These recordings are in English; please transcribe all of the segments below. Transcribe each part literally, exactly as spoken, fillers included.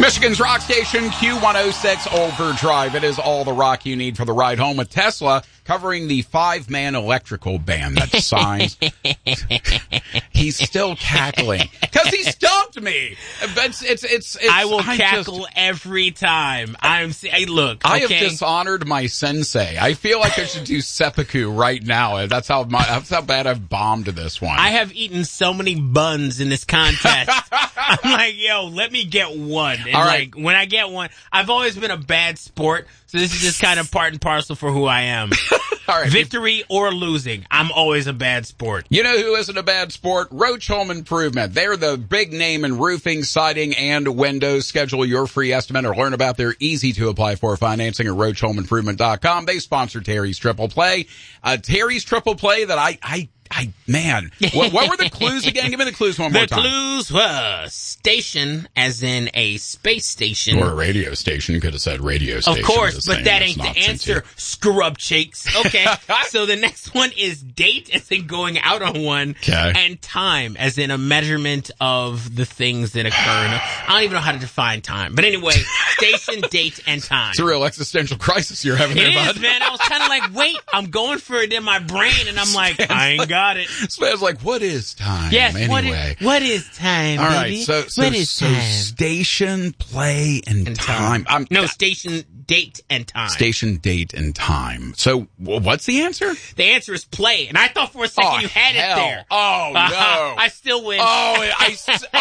Michigan's rock station, Q one oh six Overdrive. It is all the rock you need for the ride home with Tesla, covering the five-man electrical band that signs. He's still cackling because he stumped me. It's, it's, it's, it's, I will I cackle just, every time. I'm hey, look. I okay? have dishonored my sensei. I feel like I should do seppuku right now. That's how my, that's how bad I've bombed this one. I have eaten so many buns in this contest. I'm like, yo, let me get one. And all right. like, when I get one, I've always been a bad sport, so this is just kind of part and parcel for who I am. All right. Victory or losing, I'm always a bad sport. You know who isn't a bad sport? Roach Home Improvement. They're the big name in roofing, siding, and windows. Schedule your free estimate or learn about their easy-to-apply-for financing at roach home improvement dot com. They sponsor Terry's Triple Play. Uh, Terry's Triple Play that I... I I, man, what, what were the clues again? Give me the clues one more the time. The clues were station, as in a space station. Or a radio station. You could have said radio station. Of course, but that ain't the answer, scrub cheeks. Okay, so the next one is date, as in going out on one, okay. And time, as in a measurement of the things that occur. I don't even know how to define time. But anyway, station, date, and time. It's a real existential crisis you're having it there, is, bud. man. I was kind of like, wait, I'm going for it in my brain, and I'm like, I ain't got Got it. So I was like, what is time? Yes, anyway. what is, what is time, All right, baby? so, so, what is so time? station, play, and, and time. time. No, station, date, and time. Station, date, and time. So what's the answer? The answer is play. And I thought for a second oh, you had hell. it there. Oh, no. Uh, I still win. Oh, I,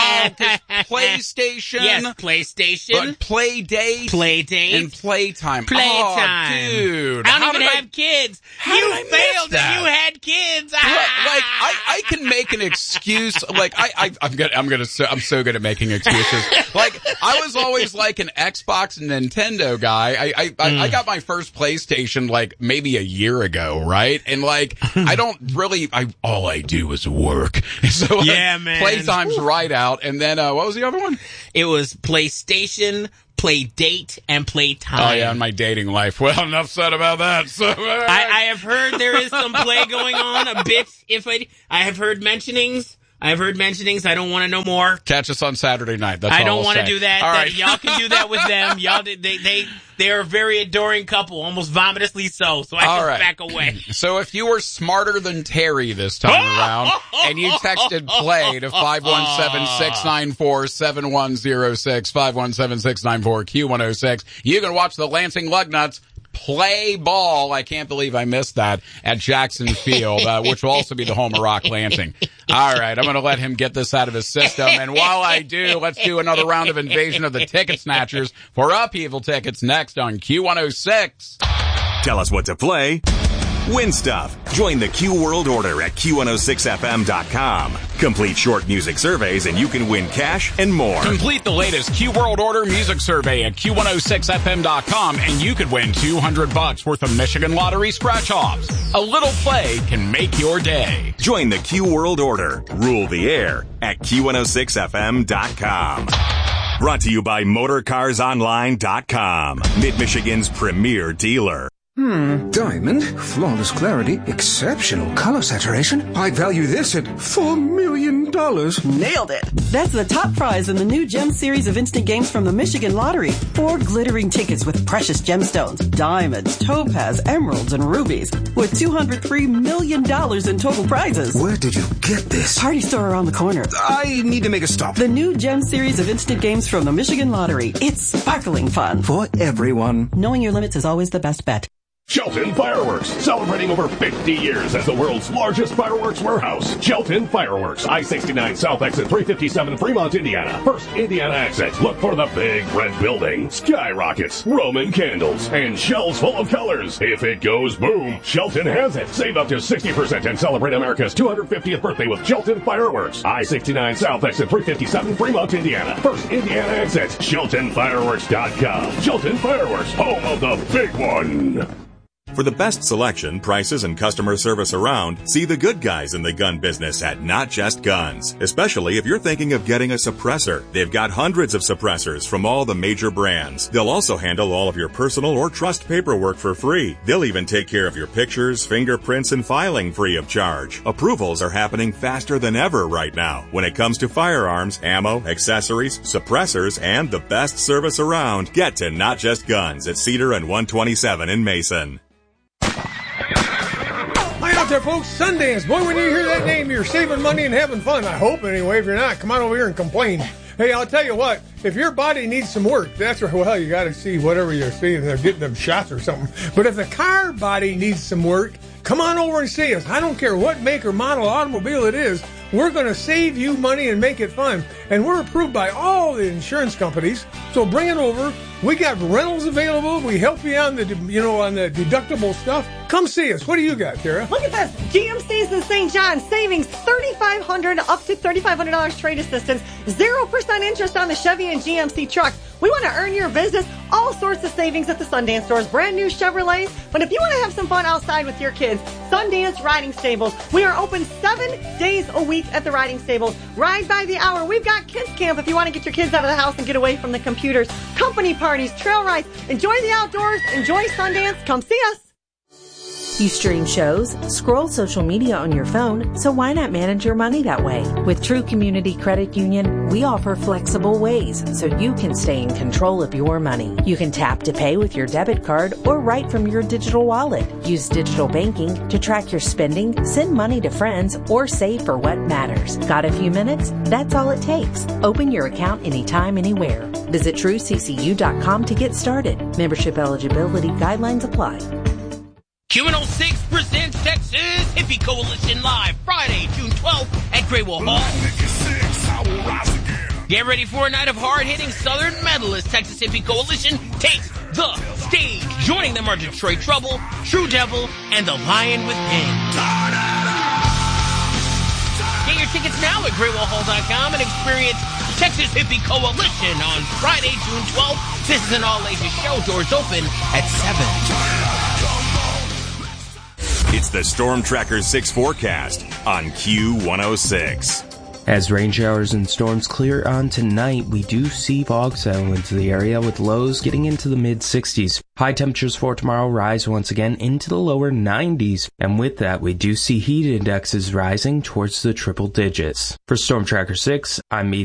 oh, PlayStation. Yes, PlayStation. But play date. Play date. And playtime. Playtime. Oh, dude. I don't How even have I, kids. How you did I failed miss that? and you had kids. Like, like I, I can make an excuse. Like I, I I'm gonna, I'm gonna, so, I'm so good at making excuses. Like I was always like an Xbox and Nintendo guy. I, I, I, mm. I got my first PlayStation like maybe a year ago, right? And like I don't really, I all I do is work. So like, yeah, man. Playtime's right out. And then uh, what was the other one? It was PlayStation, play date, and play time. Oh yeah, in my dating life. Well, enough said about that. So uh, I, I have heard there is some play going on a bit. If I, I have heard mentionings. I've heard mentionings. I don't want to know more. Catch us on Saturday night. That's I all don't I'll want to say. do that. All that right. Y'all can do that with them. Y'all, they, they, they are a very adoring couple, almost vomitously so. So I all just right. back away. So if you were smarter than Terry this time around, and you texted play to five one seven, six nine four, seven one zero six, five one seven, six nine four, Q one oh six, you can watch the Lansing Lugnuts play ball. I can't believe I missed that at Jackson Field, uh, which will also be the home of Rock Lansing. All right, I'm going to let him get this out of his system. And while I do, let's do another round of Invasion of the Ticket Snatchers for Upheaval tickets next on Q one oh six. Tell us what to play. Win stuff. Join the Q World Order at Q one oh six F M dot com. Complete short music surveys and you can win cash and more. Complete the latest Q World Order music survey at Q one oh six F M dot com and you could win two hundred bucks worth of Michigan Lottery scratch-offs. A little play can make your day. Join the Q World Order. Rule the air at Q one oh six F M dot com. Brought to you by Motor Cars Online dot com. Mid-Michigan's premier dealer. Hmm, diamond, flawless clarity, exceptional color saturation. I'd value this at four million dollars. Nailed it. That's the top prize in the new Gem series of instant games from the Michigan Lottery. Four glittering tickets with precious gemstones, diamonds, topaz, emeralds, and rubies, with two hundred three million dollars in total prizes. Where did you get this? Party store around the corner. I need to make a stop. The new Gem series of instant games from the Michigan Lottery. It's sparkling fun. For everyone. Knowing your limits is always the best bet. Shelton Fireworks, celebrating over fifty years as the world's largest fireworks warehouse. Shelton Fireworks, I sixty-nine South Exit three fifty-seven, Fremont, Indiana. First Indiana exit. Look for the big red building, skyrockets, Roman candles, and shells full of colors. If it goes boom, Shelton has it. Save up to sixty percent and celebrate America's two hundred fiftieth birthday with Shelton Fireworks. I sixty-nine South Exit three fifty-seven, Fremont, Indiana. First Indiana exit. Shelton Fireworks dot com. Shelton Fireworks, home of the big one. For the best selection, prices, and customer service around, see the good guys in the gun business at Not Just Guns. Especially if you're thinking of getting a suppressor. They've got hundreds of suppressors from all the major brands. They'll also handle all of your personal or trust paperwork for free. They'll even take care of your pictures, fingerprints, and filing free of charge. Approvals are happening faster than ever right now when it comes to firearms, ammo, accessories, suppressors, and the best service around. Get to Not Just Guns at Cedar and one twenty-seven in Mason. Hi out there, folks. Sundance. Boy, when you hear that name, you're saving money and having fun. I hope, anyway. If you're not, come on over here and complain. Hey, I'll tell you what. If your body needs some work, that's where, well, you got to see whatever you're seeing. They're getting them shots or something. But if the car body needs some work, come on over and see us. I don't care what make or model automobile it is. We're going to save you money and make it fun. And we're approved by all the insurance companies. So bring it over. We got rentals available. We help you on the, you know, on the deductible stuff. Come see us. What do you got, Kara? Look at this. G M C's in Saint John. Savings thirty-five hundred dollars up to thirty-five hundred dollars trade assistance. zero percent interest on the Chevy and G M C truck. We want to earn your business. All sorts of savings at the Sundance stores. Brand new Chevrolets. But if you want to have some fun outside with your kids, Sundance Riding Stables. We are open seven days a week at the Riding Stables. Ride by the hour. We've got kids camp if you want to get your kids out of the house and get away from the computers. Company parties, trail rides. Enjoy the outdoors. Enjoy Sundance. Come see us. You stream shows, scroll social media on your phone, so why not manage your money that way? With True Community Credit Union, we offer flexible ways so you can stay in control of your money. You can tap to pay with your debit card or right from your digital wallet. Use digital banking to track your spending, send money to friends, or save for what matters. Got a few minutes? That's all it takes. Open your account anytime, anywhere. Visit true c c u dot com to get started. Membership eligibility guidelines apply. Q one oh six presents Texas Hippie Coalition Live, Friday, June twelfth at Graywell Hall. Get ready for a night of hard-hitting Southern metal as Texas Hippie Coalition takes the stage. Joining them are Detroit Trouble, True Devil, and The Lion Within. Get your tickets now at graywell hall dot com and experience Texas Hippie Coalition on Friday, June twelfth. This is an all-ages show. Doors open at seven. It's the Storm Tracker six forecast on Q one oh six. As rain showers and storms clear on tonight, we do see fog settle into the area with lows getting into the mid sixties. High temperatures for tomorrow rise once again into the lower nineties, and with that we do see heat indexes rising towards the triple digits. For Storm Tracker six, I'm